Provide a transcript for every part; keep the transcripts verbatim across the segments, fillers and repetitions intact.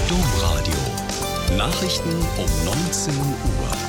Domradio. Nachrichten um neunzehn Uhr.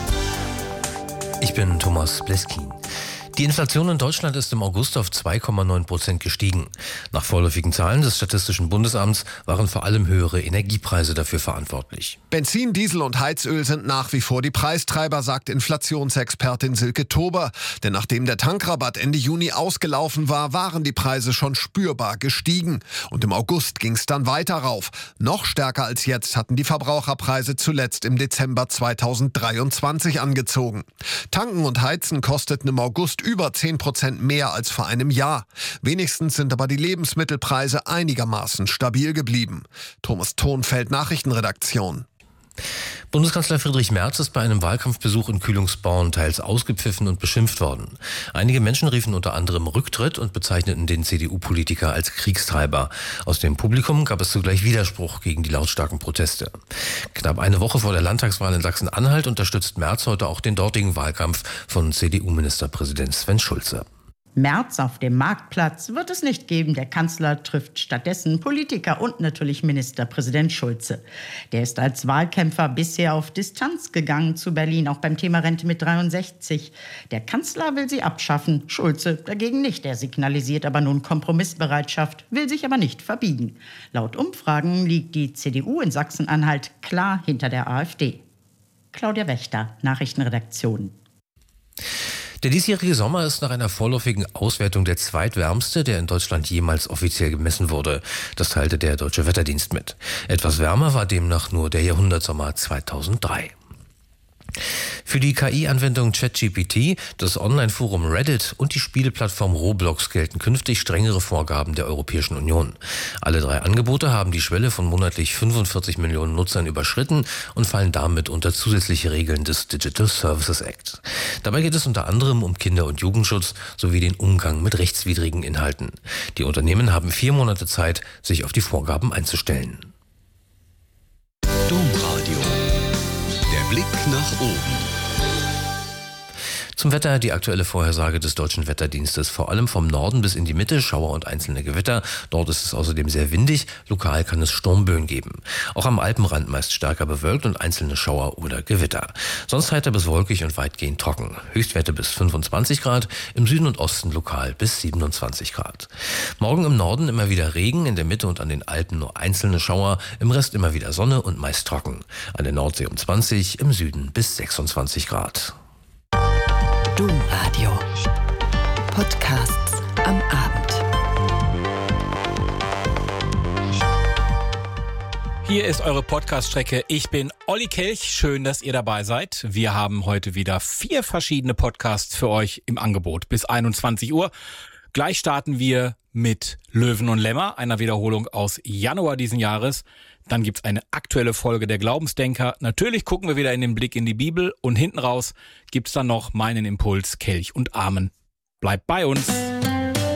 Ich bin Thomas Bleskin. Die Inflation in Deutschland ist im August auf zwei Komma neun Prozent gestiegen. Nach vorläufigen Zahlen des Statistischen Bundesamts waren vor allem höhere Energiepreise dafür verantwortlich. Benzin, Diesel und Heizöl sind nach wie vor die Preistreiber, sagt Inflationsexpertin Silke Tober. Denn nachdem der Tankrabatt Ende Juni ausgelaufen war, waren die Preise schon spürbar gestiegen. Und im August ging es dann weiter rauf. Noch stärker als jetzt hatten die Verbraucherpreise zuletzt im Dezember zweitausenddreiundzwanzig angezogen. Tanken und Heizen kosteten im August über zehn Prozent mehr als vor einem Jahr. Wenigstens sind aber die Lebensmittelpreise einigermaßen stabil geblieben. Thomas Thonfeld, Nachrichtenredaktion. Bundeskanzler Friedrich Merz ist bei einem Wahlkampfbesuch in Kühlungsborn teils ausgepfiffen und beschimpft worden. Einige Menschen riefen unter anderem Rücktritt und bezeichneten den C D U-Politiker als Kriegstreiber. Aus dem Publikum gab es zugleich Widerspruch gegen die lautstarken Proteste. Knapp eine Woche vor der Landtagswahl in Sachsen-Anhalt unterstützt Merz heute auch den dortigen Wahlkampf von C D U-Ministerpräsident Sven Schulze. Merz auf dem Marktplatz wird es nicht geben. Der Kanzler trifft stattdessen Politiker und natürlich Ministerpräsident Schulze. Der ist als Wahlkämpfer bisher auf Distanz gegangen zu Berlin, auch beim Thema Rente mit dreiundsechzig. Der Kanzler will sie abschaffen, Schulze dagegen nicht. Er signalisiert aber nun Kompromissbereitschaft, will sich aber nicht verbiegen. Laut Umfragen liegt die C D U in Sachsen-Anhalt klar hinter der AfD. Claudia Wächter, Nachrichtenredaktion. Der diesjährige Sommer ist nach einer vorläufigen Auswertung der zweitwärmste, der in Deutschland jemals offiziell gemessen wurde. Das teilte der Deutsche Wetterdienst mit. Etwas wärmer war demnach nur der Jahrhundertsommer zweitausenddrei. Für die K I-Anwendung ChatGPT, das Online-Forum Reddit und die Spieleplattform Roblox gelten künftig strengere Vorgaben der Europäischen Union. Alle drei Angebote haben die Schwelle von monatlich fünfundvierzig Millionen Nutzern überschritten und fallen damit unter zusätzliche Regeln des Digital Services Act. Dabei geht es unter anderem um Kinder- und Jugendschutz sowie den Umgang mit rechtswidrigen Inhalten. Die Unternehmen haben vier Monate Zeit, sich auf die Vorgaben einzustellen. Domradio. Der Blick nach oben. Zum Wetter die aktuelle Vorhersage des Deutschen Wetterdienstes. Vor allem vom Norden bis in die Mitte Schauer und einzelne Gewitter. Dort ist es außerdem sehr windig. Lokal kann es Sturmböen geben. Auch am Alpenrand meist stärker bewölkt und einzelne Schauer oder Gewitter. Sonst heiter bis wolkig und weitgehend trocken. Höchstwerte bis fünfundzwanzig Grad, im Süden und Osten lokal bis siebenundzwanzig Grad. Morgen im Norden immer wieder Regen, in der Mitte und an den Alpen nur einzelne Schauer, im Rest immer wieder Sonne und meist trocken. An der Nordsee um zwanzig, im Süden bis sechsundzwanzig Grad. Domradio. Podcasts am Abend. Hier ist eure Podcast-Strecke. Ich bin Olli Kelch. Schön, dass ihr dabei seid. Wir haben heute wieder vier verschiedene Podcasts für euch im Angebot bis einundzwanzig Uhr. Gleich starten wir mit Löwen und Lämmer, einer Wiederholung aus Januar diesen Jahres. Dann gibt's eine aktuelle Folge der Glaubensdenker. Natürlich gucken wir wieder in den Blick in die Bibel. Und hinten raus gibt's dann noch meinen Impuls, Kelch und Amen. Bleibt bei uns.